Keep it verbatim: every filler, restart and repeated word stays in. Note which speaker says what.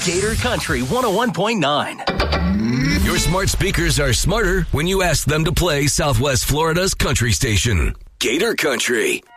Speaker 1: Gator Country one oh one point nine.
Speaker 2: Your smart speakers are smarter when you ask them to play Southwest Florida's country station, Gator Country.